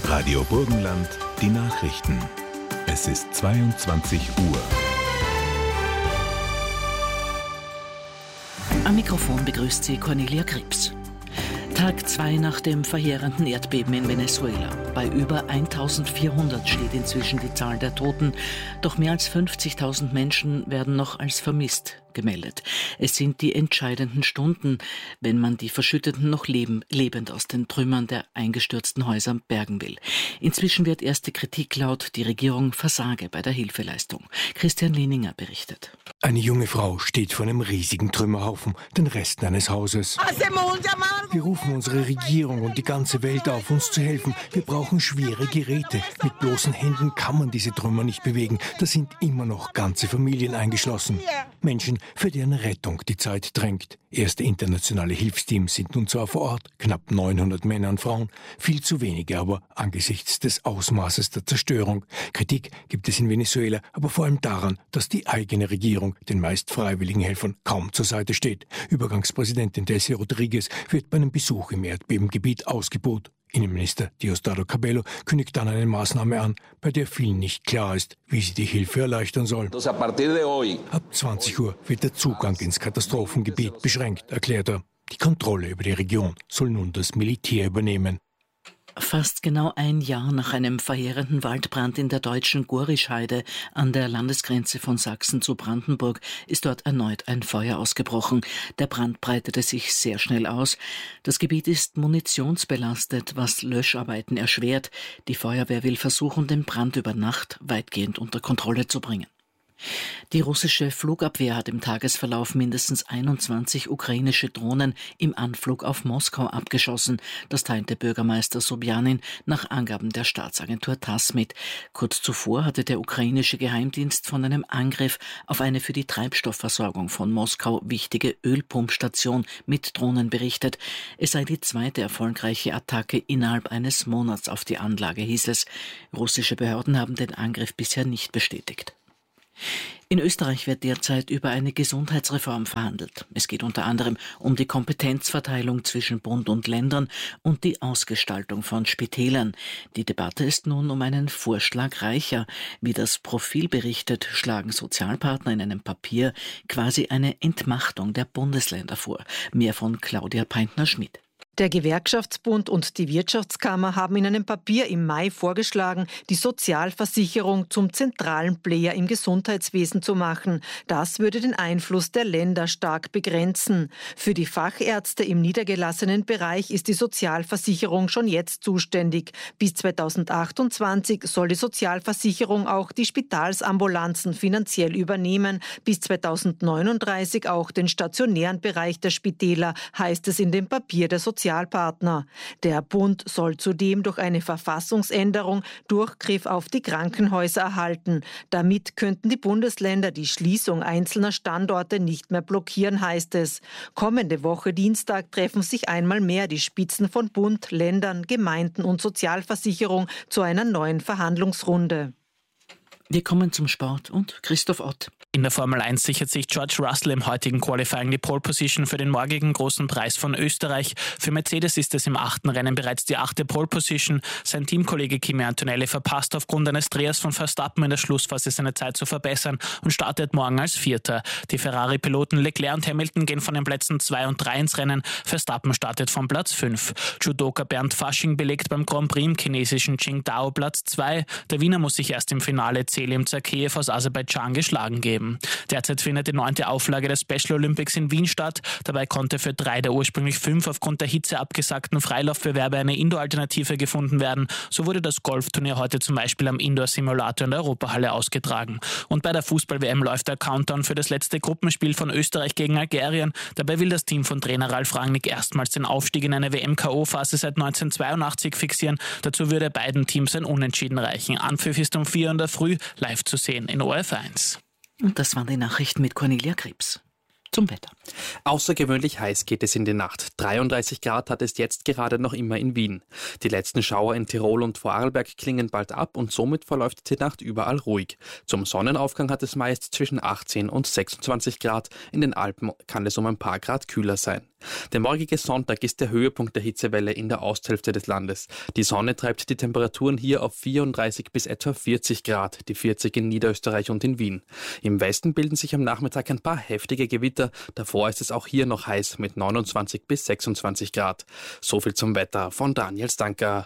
Radio Burgenland, die Nachrichten. Es ist 22 Uhr. Am Mikrofon begrüßt sie Cornelia Krebs. Tag 2 nach dem verheerenden Erdbeben in Venezuela. Bei über 1400 steht inzwischen die Zahl der Toten. Doch mehr als 50.000 Menschen werden noch als vermisst gemeldet. Es sind die entscheidenden Stunden, wenn man die Verschütteten noch lebend aus den Trümmern der eingestürzten Häuser bergen will. Inzwischen wird erste Kritik laut, die Regierung versage bei der Hilfeleistung. Christian Lehninger berichtet. Eine junge Frau steht vor einem riesigen Trümmerhaufen, den Resten eines Hauses. Wir rufen unsere Regierung und die ganze Welt auf, uns zu helfen. Wir brauchen schwere Geräte. Mit bloßen Händen kann man diese Trümmer nicht bewegen. Da sind immer noch ganze Familien eingeschlossen. Menschen, für deren Rettung die Zeit drängt. Erste internationale Hilfsteams sind nun zwar vor Ort, knapp 900 Männer und Frauen, viel zu wenige aber angesichts des Ausmaßes der Zerstörung. Kritik gibt es in Venezuela, aber vor allem daran, dass die eigene Regierung den meist freiwilligen Helfern kaum zur Seite steht. Übergangspräsidentin Delcy Rodriguez wird bei einem Besuch im Erdbebengebiet ausgebuht. Innenminister Diosdado Cabello kündigt dann eine Maßnahme an, bei der vielen nicht klar ist, wie sie die Hilfe erleichtern soll. Ab 20 Uhr wird der Zugang ins Katastrophengebiet beschränkt, erklärt er. Die Kontrolle über die Region soll nun das Militär übernehmen. Fast genau ein Jahr nach einem verheerenden Waldbrand in der deutschen Gorischheide an der Landesgrenze von Sachsen zu Brandenburg ist dort erneut ein Feuer ausgebrochen. Der Brand breitete sich sehr schnell aus. Das Gebiet ist munitionsbelastet, was Löscharbeiten erschwert. Die Feuerwehr will versuchen, den Brand über Nacht weitgehend unter Kontrolle zu bringen. Die russische Flugabwehr hat im Tagesverlauf mindestens 21 ukrainische Drohnen im Anflug auf Moskau abgeschossen. Das teilte Bürgermeister Sobjanin nach Angaben der Staatsagentur TASS mit. Kurz zuvor hatte der ukrainische Geheimdienst von einem Angriff auf eine für die Treibstoffversorgung von Moskau wichtige Ölpumpstation mit Drohnen berichtet. Es sei die zweite erfolgreiche Attacke innerhalb eines Monats auf die Anlage, hieß es. Russische Behörden haben den Angriff bisher nicht bestätigt. In Österreich wird derzeit über eine Gesundheitsreform verhandelt. Es geht unter anderem um die Kompetenzverteilung zwischen Bund und Ländern und die Ausgestaltung von Spitälern. Die Debatte ist nun um einen Vorschlag reicher. Wie das Profil berichtet, schlagen Sozialpartner in einem Papier quasi eine Entmachtung der Bundesländer vor. Mehr von Claudia Peintner-Schmidt. Der Gewerkschaftsbund und die Wirtschaftskammer haben in einem Papier im Mai vorgeschlagen, die Sozialversicherung zum zentralen Player im Gesundheitswesen zu machen. Das würde den Einfluss der Länder stark begrenzen. Für die Fachärzte im niedergelassenen Bereich ist die Sozialversicherung schon jetzt zuständig. Bis 2028 soll die Sozialversicherung auch die Spitalsambulanzen finanziell übernehmen. Bis 2039 auch den stationären Bereich der Spitäler, heißt es in dem Papier der Sozialpartner. Der Bund soll zudem durch eine Verfassungsänderung Durchgriff auf die Krankenhäuser erhalten. Damit könnten die Bundesländer die Schließung einzelner Standorte nicht mehr blockieren, heißt es. Kommende Woche Dienstag treffen sich einmal mehr die Spitzen von Bund, Ländern, Gemeinden und Sozialversicherung zu einer neuen Verhandlungsrunde. Wir kommen zum Sport und Christoph Ott. In der Formel 1 sichert sich George Russell im heutigen Qualifying die Pole Position für den morgigen großen Preis von Österreich. Für Mercedes ist es im 8. Rennen bereits die 8. Pole Position. Sein Teamkollege Kimi Antonelli verpasst aufgrund eines Drehers von Verstappen in der Schlussphase seine Zeit zu verbessern und startet morgen als 4. Die Ferrari-Piloten Leclerc und Hamilton gehen von den Plätzen 2 und 3 ins Rennen. Verstappen startet von Platz 5. Judoka Bernd Fasching belegt beim Grand Prix im chinesischen Qingdao Platz 2. Der Wiener muss sich erst im Finale Selim Zakeev aus Aserbaidschan geschlagen geben. Derzeit findet die 9. Auflage der Special Olympics in Wien statt. Dabei konnte für 3 der ursprünglich 5 aufgrund der Hitze abgesagten Freilaufbewerbe eine Indoor-Alternative gefunden werden. So wurde das Golfturnier heute zum Beispiel am Indoor-Simulator in der Europahalle ausgetragen. Und bei der Fußball-WM läuft der Countdown für das letzte Gruppenspiel von Österreich gegen Algerien. Dabei will das Team von Trainer Ralf Rangnick erstmals den Aufstieg in eine WM-KO-Phase seit 1982 fixieren. Dazu würde beiden Teams ein Unentschieden reichen. Anpfiff ist um 4 in der Früh, live zu sehen in ORF1. Und das waren die Nachrichten mit Cornelia Krebs. Zum Wetter. Außergewöhnlich heiß geht es in die Nacht. 33 Grad hat es jetzt gerade noch immer in Wien. Die letzten Schauer in Tirol und Vorarlberg klingen bald ab und somit verläuft die Nacht überall ruhig. Zum Sonnenaufgang hat es meist zwischen 18 und 26 Grad. In den Alpen kann es um ein paar Grad kühler sein. Der morgige Sonntag ist der Höhepunkt der Hitzewelle in der Osthälfte des Landes. Die Sonne treibt die Temperaturen hier auf 34 bis etwa 40 Grad, die 40 in Niederösterreich und in Wien. Im Westen bilden sich am Nachmittag ein paar heftige Gewitter. Davor ist es auch hier noch heiß mit 29 bis 26 Grad. So viel zum Wetter von Daniel Stanker.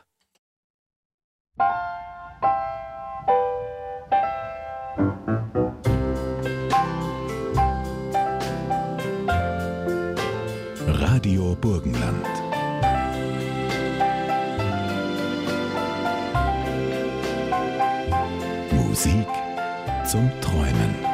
Radio Burgenland. Musik zum Träumen.